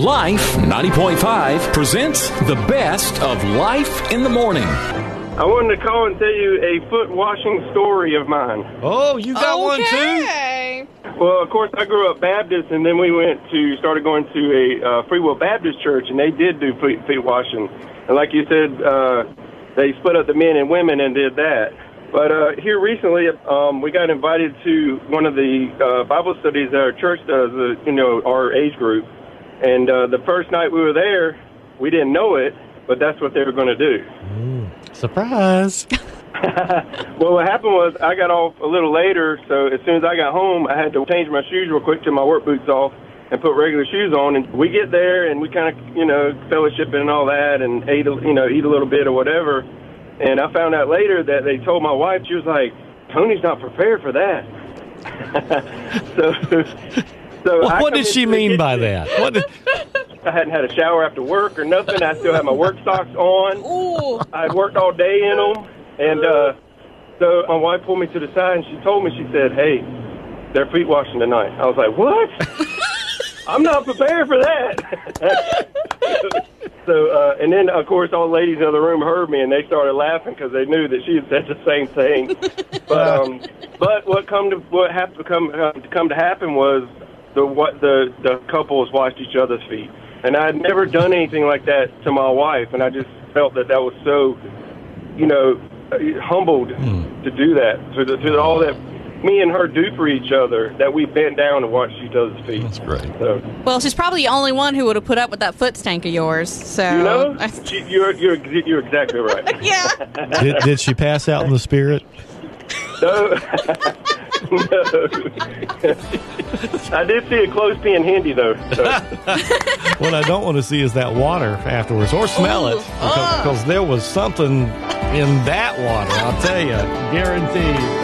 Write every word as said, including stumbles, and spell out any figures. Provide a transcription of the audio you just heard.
Life ninety point five presents the best of Life in the Morning. I wanted to call and tell you a foot washing story of mine. Oh, you got one Okay. too? Well, of course, I grew up Baptist, and then we went to, started going to a uh, Free Will Baptist church, and they did do feet, feet washing. And like you said, uh, they split up the men and women and did that. But uh, here recently, um, we got invited to one of the uh, Bible studies that our church does, uh, you know, our age group. And uh, the first night we were there, we didn't know it, but that's what they were going to do. Mm, surprise. Well, what happened was I got off a little later, so as soon as I got home, I had to change my shoes real quick, take my work boots off, and put regular shoes on. And we get there, and we kind of, you know, fellowship and all that, and ate, a, you know, eat a little bit or whatever. And I found out later that they told my wife, she was like, Tony's not prepared for that. so, so Well, I what come did she into the mean by kitchen. that? What did... I hadn't had a shower after work or nothing. I still had my work socks on. Ooh. I'd worked all day in them. And uh, so my wife pulled me to the side, and she told me, she said, hey, they're feet washing tonight. I was like, what? I'm not prepared for that. So, uh, and then, of course, all the ladies in the room heard me, and they started laughing because they knew that she had said the same thing. But um, but what come to what happened to come uh, to come to happen was the what the the couples washed each other's feet, and I had never done anything like that to my wife, and I just felt that that was so, you know, humbled Hmm. to do that to the, to all that me and her do for each other, that we bent down and washed each other's feet. That's great. So. Well, she's probably the only one who would have put up with that foot stank of yours. So You know, she, you're you're you're exactly right. yeah. Did, did she pass out in the spirit? No, no. I did see a clothespin handy though. So. What I don't want to see is that water afterwards, or smell it, Ooh. because, because there was something in that water. I'll tell you, guaranteed.